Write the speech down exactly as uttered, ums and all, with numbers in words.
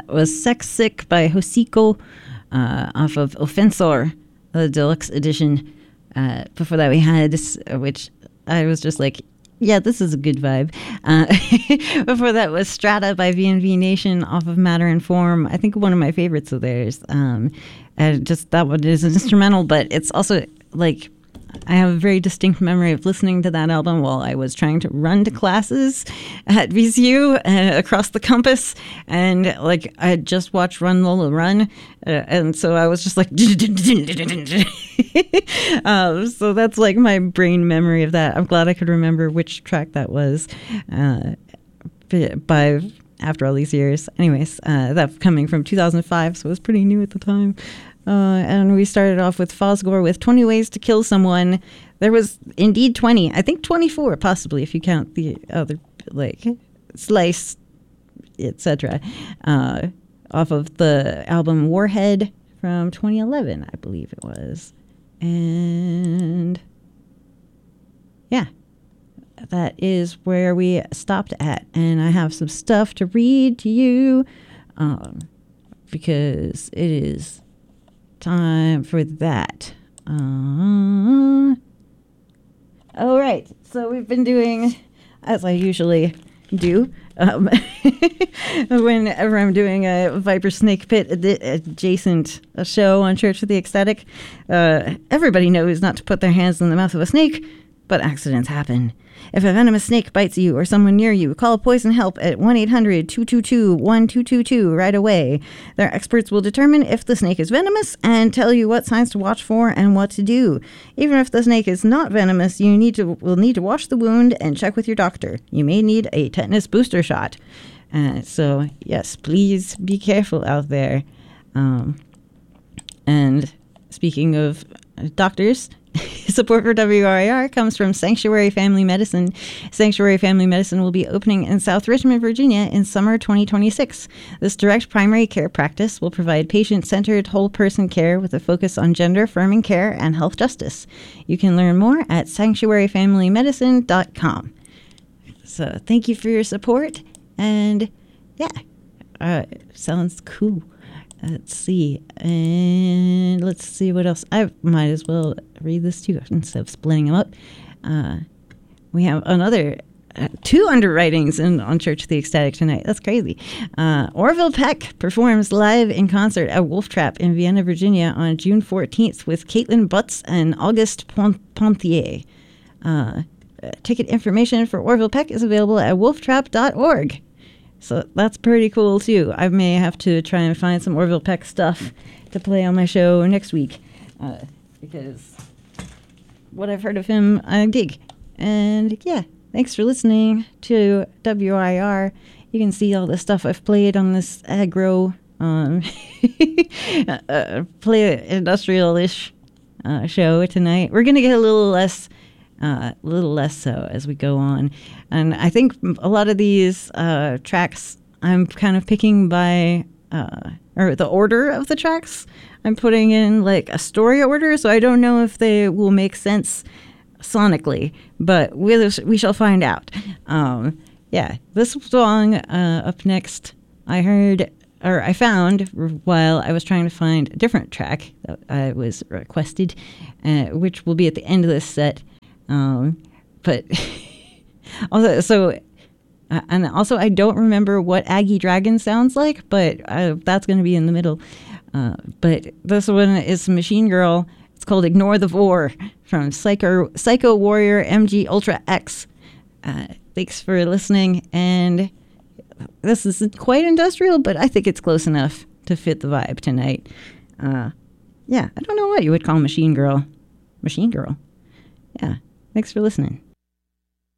that was Sex Sick by Hosiko uh, off of Offensor, the deluxe edition. Uh, before that we had, this, which I was just like, yeah, this is a good vibe. Uh, before that was Strata by V and V Nation off of Matter and Form. I think one of my favorites of theirs. Um, and just that one is an instrumental, but it's also like, I have a very distinct memory of listening to that album while I was trying to run to classes at V C U uh, across the campus. And like, I had just watched Run Lola Run. Uh, and so I was just like, um, so that's like my brain memory of that. I'm glad I could remember which track that was uh, by after all these years. Anyways, uh, that coming from two thousand five, so it was pretty new at the time. Uh, and we started off with Fosgore with twenty Ways to Kill Someone. There was indeed twenty. I think twenty-four, possibly, if you count the other, like, Slice, et cetera. Uh, off of the album Warhead from twenty eleven, I believe it was. And, yeah, that is where we stopped at. And I have some stuff to read to you um, because it is time for that. Uh, all right. So we've been doing, as I usually do, um, whenever I'm doing a Viper Snake Pit ad- adjacent a show on Church of the Ecstatic, uh, everybody knows not to put their hands in the mouth of a snake, but accidents happen. If a venomous snake bites you or someone near you, call Poison Help at one eight hundred two two two one two two two right away. Their experts will determine if the snake is venomous and tell you what signs to watch for and what to do. Even if the snake is not venomous, you need to will need to wash the wound and check with your doctor. You may need a tetanus booster shot. Uh, so, yes, please be careful out there. Um, and speaking of doctors, support for W R I R comes from Sanctuary Family Medicine. Sanctuary Family Medicine will be opening in South Richmond, Virginia in summer twenty twenty-six. This direct primary care practice will provide patient-centered whole-person care with a focus on gender-affirming care and health justice. You can learn more at sanctuary family medicine dot com. So thank you for your support. And yeah, uh, sounds cool. Let's see. And let's see what else. I might as well read this too instead of splitting them up. Uh, we have another uh, two underwritings in, on Church of the Ecstatic tonight. That's crazy. Uh, Orville Peck performs live in concert at Wolf Trap in Vienna, Virginia on June fourteenth with Caitlin Butts and Auguste Pontier. Uh, ticket information for Orville Peck is available at wolf trap dot org. So that's pretty cool, too. I may have to try and find some Orville Peck stuff to play on my show next week. Uh, because what I've heard of him, I dig. And, yeah, thanks for listening to W R I R. You can see all the stuff I've played on this aggro, um, uh, play industrial-ish uh, show tonight. We're going to get a little less... Uh, a little less so as we go on. And I think a lot of these uh, tracks I'm kind of picking by, uh, or the order of the tracks I'm putting in like a story order, so I don't know if they will make sense sonically, but we we shall find out. Um, yeah, this song uh, up next, I heard, or I found while I was trying to find a different track that I was requested, uh, which will be at the end of this set. Um, but also, so, uh, and also I don't remember what Aggie Dragon sounds like, but uh, that's going to be in the middle. Uh, but this one is Machine Girl. It's called Ignore the Vor from Psycho, Psycho Warrior M G Ultra X. Uh, thanks for listening. And this isn't quite industrial, but I think it's close enough to fit the vibe tonight. Uh, yeah, I don't know what you would call Machine Girl. Machine Girl. Yeah. Thanks for listening.